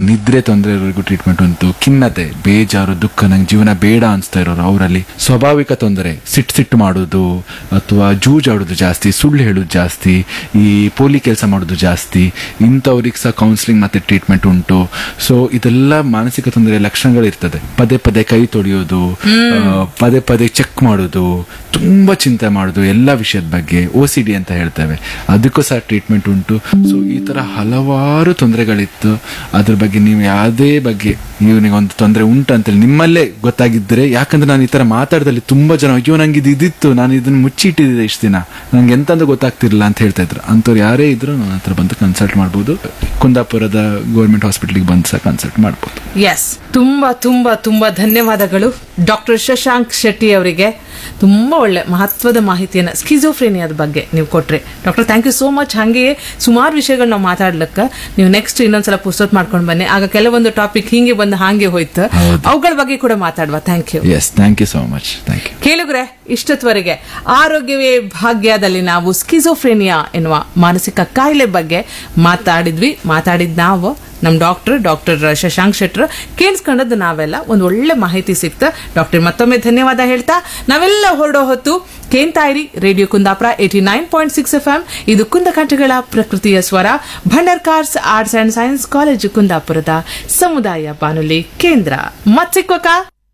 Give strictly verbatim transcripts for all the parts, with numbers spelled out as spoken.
ನಿದ್ರೆ ತೊಂದರೆ ಇರೋರಿಗೂ ಟ್ರೀಟ್ಮೆಂಟ್ ಉಂಟು. ಖಿನ್ನತೆ, ಬೇಜಾರು, ದುಃಖ, ನಂಗೆ ಜೀವನ ಬೇಡ ಅನ್ಸ್ತಾ ಇರೋರು ಅವರಲ್ಲಿ, ಸ್ವಾಭಾವಿಕ ತೊಂದರೆ, ಸಿಟ್ಟು ಸಿಟ್ಟು ಮಾಡೋದು ಅಥವಾ ಜೂಜಾಡೋದು ಜಾಸ್ತಿ, ಸುಳ್ಳು ಹೇಳೋದು ಜಾಸ್ತಿ, ಈ ಪೋಲಿ ಕೆಲಸ ಮಾಡೋದು ಜಾಸ್ತಿ, ಇಂಥವ್ರಿಗೆ ಸಹ ಕೌನ್ಸಿಲಿಂಗ್ ಮತ್ತೆ ಟ್ರೀಟ್ಮೆಂಟ್ ಉಂಟು. ಸೊ ಇದೆಲ್ಲ ಮಾನಸಿಕ ತೊಂದರೆ ಲಕ್ಷಣಗಳಿರ್ತದೆ. ಪದೇ ಪದೇ ಕೈ ತೊಳೆಯೋದು, ಪದೇ ಪದೇ ಚೆಕ್ ಮಾಡೋದು, ತುಂಬಾ ಚಿಂತೆ ಮಾಡೋದು ಎಲ್ಲ ವಿಷಯದ ಬಗ್ಗೆ, ಓ ಸಿ ಡಿ ಅಂತ ಹೇಳ್ತೇವೆ, ಅದಕ್ಕೂ ಸಹ ಟ್ರೀಟ್ಮೆಂಟ್ ಉಂಟು. ಸೊ ಈ ತರ ಹಲವಾರು ತೊಂದರೆಗಳಿತ್ತು. ಅದ್ರ ಬಗ್ಗೆ ನೀವು ಯಾವುದೇ ಬಗ್ಗೆ ಇವನಿಗೆ ಒಂದು ತೊಂದರೆ ಉಂಟು ಅಂತೇಳಿ ನಿಮ್ಮಲ್ಲೇ ಗೊತ್ತಾಗಿದ್ದರೆ, ಯಾಕಂದ್ರೆ ನಾನು ಈ ತರ ಮಾತಾಡ್ದಲ್ಲಿ ತುಂಬಾ ಜನ ಅಯ್ಯೋ ನಂಗೆ ಇದು ಇದಿತ್ತು, ನಾನು ಇದನ್ನ ಮುಚ್ಚಿಟ್ಟಿದ್ದೆ ಇಷ್ಟು ದಿನ, ನಂಗೆ ಎಂತಂದು ಗೊತ್ತಾಗ್ತಿರ್ಲಿಲ್ಲ ಅಂತ ಹೇಳ್ತಾ ಇದ್ರು. ಅಂಥವ್ರು ಯಾರೇ ಇದ್ರು ನನ್ನ ಹತ್ರ ಬಂದು ಕನ್ಸಲ್ಟ್ ಮಾಡ್ಬೋದು. ಕುಂದಾಪುರದ ಗೌರ್ಮೆಂಟ್ ಹಾಸ್ಪಿಟಲ್ಗೆ ಬಂದು ಸಹ ಕನ್ಸಲ್ಟ್ ಮಾಡ್ಬೋದು. ಎಸ್, ತುಂಬಾ ತುಂಬಾ ತುಂಬಾ ಧನ್ಯವಾದಗಳು ಡಾಕ್ಟರ್ ಶಶಾಂಕ್ ಶೆಟ್ಟಿ ಅವರಿಗೆ. ತುಂಬಾ ಒಳ್ಳೆ ಮಹತ್ವದ ಮಾಹಿತಿಯನ್ನು ಸ್ಕಿಜೋಫ್ರೇನಿಯಾದ ಬಗ್ಗೆ ನೀವು ಕೊಟ್ರಿ doctor. Thank you so much. ಹಾಗೆಯೇ ಸುಮಾರು ವಿಷಯಗಳು ನಾವು ಮಾತಾಡ್ಲಿಕ್ಕೆ ನೀವು ನೆಕ್ಸ್ಟ್ ಇನ್ನೊಂದ್ಸಲ ಪುಸ್ತಕ ಮಾಡ್ಕೊಂಡು ಬನ್ನಿ. ಆಗ ಕೆಲವೊಂದು ಟಾಪಿಕ್ ಹಿಂಗೆ ಬಂದು ಹಾಗೆ ಹೋಯ್ತು, ಅವುಗಳ ಬಗ್ಗೆ ಕೂಡ ಮಾತಾಡುವ. Thank you. S, thank you so much. Thank you. ಕೇಳುಗ್ರೆ, ಇಷ್ಟತ್ವರೆಗೆ ಆರೋಗ್ಯವೇ ಭಾಗ್ಯದಲ್ಲಿ ನಾವು ಸ್ಕಿಜೋಫ್ರೇನಿಯಾ ಎನ್ನುವ ಮಾನಸಿಕ ಕಾಯಿಲೆ ಬಗ್ಗೆ ಮಾತಾಡಿದ್ವಿ. ಮಾತಾಡಿದ್ ನಾವು ನಮ್ ಡಾಕ್ಟರ್ ಡಾಕ್ಟರ್ ಶಶಾಂಕ್ ಶೆಟ್ರ್, ಕೇಳಿಸ್ಕೊಂಡದ್ದು ನಾವೆಲ್ಲ. ಒಂದು ಒಳ್ಳೆ ಮಾಹಿತಿ ಸಿಕ್ತ. ಡಾಕ್ಟರ್ ಮತ್ತೊಮ್ಮೆ ಧನ್ಯವಾದ ಹೇಳ್ತಾ ನಾವೆಲ್ಲ ಹೊರಡೋ ಹೊತ್ತು ಕೇಂತಾಯಿರಿ radio Kundapura eighty nine point six F M. ಇದು ಕುಂದಕಂಠಗಳ ಪ್ರಕೃತಿಯ ಸ್ವರ, Bhandarkars arts and science college ಕುಂದಾಪುರದ ಸಮುದಾಯ ಬಾನುಲಿ ಕೇಂದ್ರ. ಮತ್ ಸಿಕ್ವಕ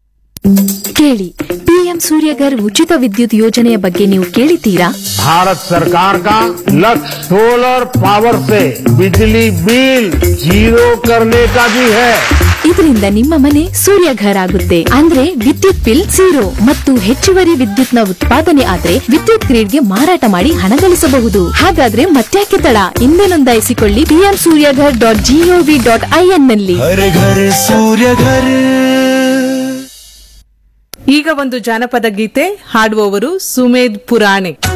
ಕೇಳಿ, ಪಿಎಂ ಸೂರ್ಯಘರ್ ಉಚಿತ ವಿದ್ಯುತ್ ಯೋಜನೆಯ ಬಗ್ಗೆ ನೀವು ಕೇಳಿದ್ದೀರಾ? भारत सरकार का लक्ष्य सोलर पावर से बिजली बिल जीरो करने का भी है. ಇದರಿಂದ ನಿಮ್ಮ ಮನೆ ಸೂರ್ಯಘರ್ ಆಗುತ್ತೆ. ಅಂದ್ರೆ ವಿದ್ಯುತ್ ಬಿಲ್ ಝೀರೋ ಮತ್ತು ಹೆಚ್ಚುವರಿ ವಿದ್ಯುತ್ನ ಉತ್ಪಾದನೆ ಆದ್ರೆ ವಿದ್ಯುತ್ ಗ್ರಿಡ್ಗೆ ಮಾರಾಟ ಮಾಡಿ ಹಣ ಗಳಿಸಬಹುದು. ಹಾಗಾದ್ರೆ ಮತ್ತ್ಯಾಕೆ ತಡ? ಹಿಂದೆ ನೋಂದಾಯಿಸಿಕೊಳ್ಳಿ PM Surya Ghar dot gov dot IN ನಲ್ಲಿ. ಈಗ ಒಂದು ಜಾನಪದ ಗೀತೆ ಹಾಡುವವರು ಸುಮೇಧ್ ಪುರಾಣಿಕ್.